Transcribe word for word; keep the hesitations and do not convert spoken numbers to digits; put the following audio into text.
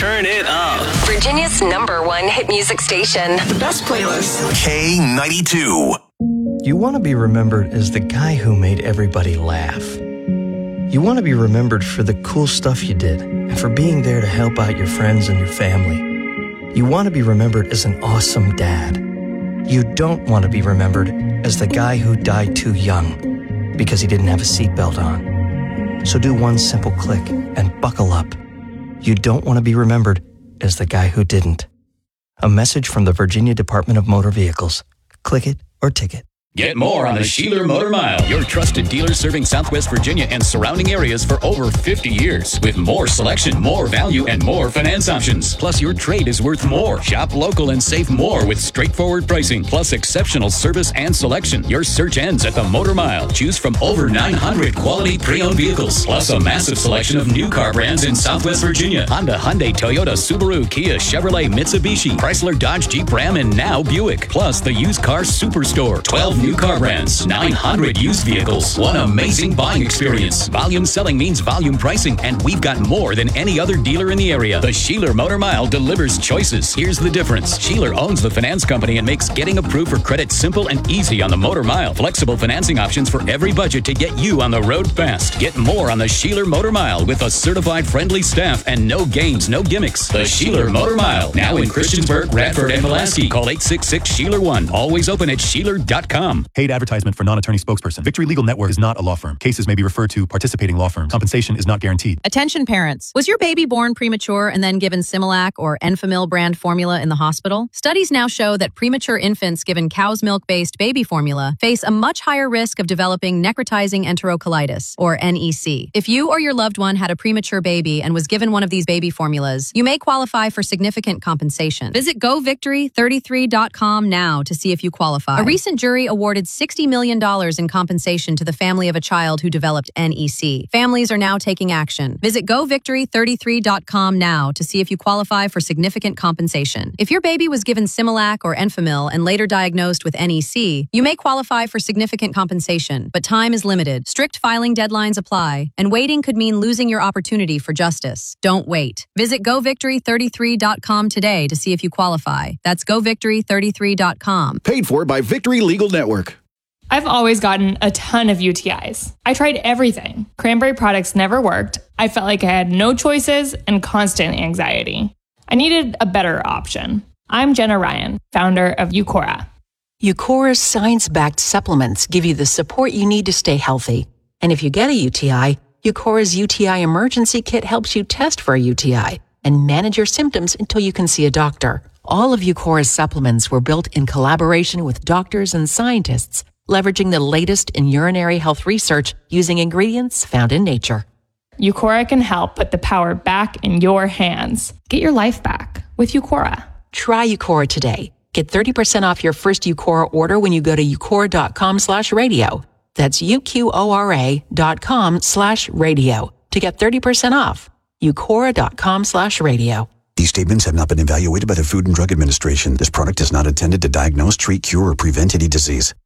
Turn it up. Virginia's number one hit music station. The best playlist. K ninety-two. You want to be remembered as the guy who made everybody laugh. You want to be remembered for the cool stuff you did and for being there to help out your friends and your family. You want to be remembered as an awesome dad. You don't want to be remembered as the guy who died too young because he didn't have a seatbelt on. So do one simple click and buckle up. You don't want to be remembered as the guy who didn't. A message from the Virginia Department of Motor Vehicles. Click it or ticket. Get more on the Sheeler Motor Mile, your trusted dealer serving Southwest Virginia and surrounding areas for over fifty years. With more selection, more value, and more finance options. Plus, your trade is worth more. Shop local and save more with straightforward pricing, plus exceptional service and selection. Your search ends at the Motor Mile. Choose from over nine hundred quality pre-owned vehicles, plus a massive selection of new car brands in Southwest Virginia. Honda, Hyundai, Toyota, Subaru, Kia, Chevrolet, Mitsubishi, Chrysler, Dodge, Jeep, Ram, and now Buick. Plus, the used car superstore. twelve new car brands, nine hundred used vehicles, one amazing buying experience. Volume selling means volume pricing, and we've got more than any other dealer in the area. The Sheeler Motor Mile delivers choices. Here's the difference. Sheeler owns the finance company and makes getting approved for credit simple and easy on the Motor Mile. Flexible financing options for every budget to get you on the road fast. Get more on the Sheeler Motor Mile with a certified friendly staff and no games, no gimmicks. The Sheeler Motor Mile, now in Christiansburg, Radford, and Pulaski. Call eight six six, Sheeler one. Always open at Sheeler dot com. Paid advertisement for non-attorney spokesperson. Victory Legal Network is not a law firm. Cases may be referred to participating law firms. Compensation is not guaranteed. Attention parents. Was your baby born premature and then given Similac or Enfamil brand formula in the hospital? Studies now show that premature infants given cow's milk-based baby formula face a much higher risk of developing necrotizing enterocolitis, or N E C. If you or your loved one had a premature baby and was given one of these baby formulas, you may qualify for significant compensation. Visit go victory thirty-three dot com now to see if you qualify. A recent jury awarded sixty million dollars in compensation to the family of a child who developed N E C. Families are now taking action. Visit go victory thirty-three dot com now to see if you qualify for significant compensation. If your baby was given Similac or Enfamil and later diagnosed with N E C, you may qualify for significant compensation, but time is limited. Strict filing deadlines apply, and waiting could mean losing your opportunity for justice. Don't wait. Visit go victory thirty-three dot com today to see if you qualify. That's go victory thirty-three dot com. Paid for by Victory Legal Network. I've always gotten a ton of U T Is. I tried everything. Cranberry products never worked. I felt like I had no choices and constant anxiety. I needed a better option. I'm Jenna Ryan, founder of Eucora. Eucora's science-backed supplements give you the support you need to stay healthy. And if you get a U T I, Eucora's U T I Emergency Kit helps you test for a U T I and manage your symptoms until you can see a doctor. All of Eucora's supplements were built in collaboration with doctors and scientists, leveraging the latest in urinary health research using ingredients found in nature. Eucora can help put the power back in your hands. Get your life back with Eucora. Try Eucora today. Get thirty percent off your first Eucora order when you go to eucora dot com slash radio. That's U-Q-O-R-A dot com slash radio to get thirty percent off. eucora dot com slash radio. These statements have not been evaluated by the Food and Drug Administration. This product is not intended to diagnose, treat, cure, or prevent any disease.